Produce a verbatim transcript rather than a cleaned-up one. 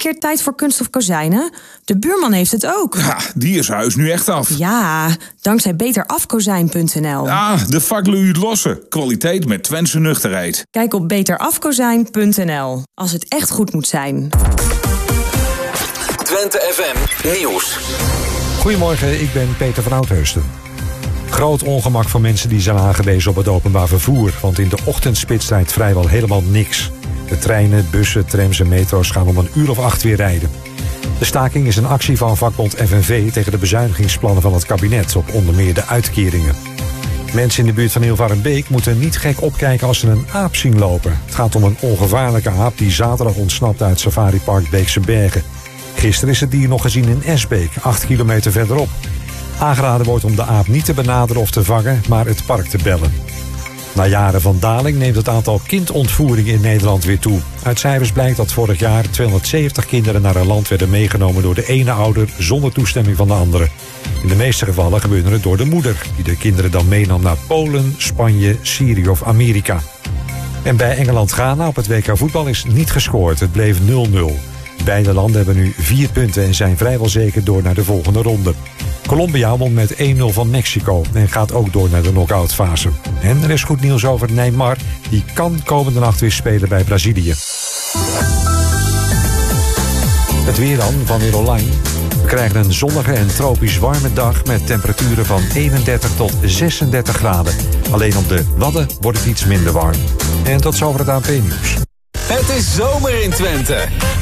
keer tijd voor kunststof kozijnen? De buurman heeft het ook. Ja, die is huis nu echt af. Ja, dankzij beter af kozijn punt n l. Ja, de vakkelen u het lossen. Kwaliteit met Twentse nuchterheid. Kijk op beter af kozijn punt n l. Als het echt goed moet zijn. Twente F M Nieuws. Goedemorgen, ik ben Peter van Oudheusden. Groot ongemak voor mensen die zijn aangewezen op het openbaar vervoer. Want in de ochtendspits rijdt vrijwel helemaal niks. De treinen, bussen, trams en metro's gaan om een uur of acht weer rijden. De staking is een actie van vakbond F N V tegen de bezuinigingsplannen van het kabinet op onder meer de uitkeringen. Mensen in de buurt van Hilvarenbeek moeten niet gek opkijken als ze een aap zien lopen. Het gaat om een ongevaarlijke aap die zaterdag ontsnapt uit safaripark Beekse Bergen. Gisteren is het dier nog gezien in Esbeek, acht kilometer verderop. Aangeraden wordt om de aap niet te benaderen of te vangen, maar het park te bellen. Na jaren van daling neemt het aantal kindontvoeringen in Nederland weer toe. Uit cijfers blijkt dat vorig jaar tweehonderdzeventig kinderen naar een land werden meegenomen door de ene ouder zonder toestemming van de andere. In de meeste gevallen gebeurde het door de moeder, die de kinderen dan meenam naar Polen, Spanje, Syrië of Amerika. En bij Engeland-Ghana op het W K voetbal is niet gescoord. Het bleef nul nul. Beide landen hebben nu vier punten en zijn vrijwel zeker door naar de volgende ronde. Colombia won met één nul van Mexico en gaat ook door naar de knock-out fase. En er is goed nieuws over Neymar. Die kan komende nacht weer spelen bij Brazilië. Het weer dan van weer online. We krijgen een zonnige en tropisch warme dag met temperaturen van eenendertig tot zesendertig graden. Alleen op de Wadden wordt het iets minder warm. En tot zover het A N P-nieuws. Het is zomer in Twente.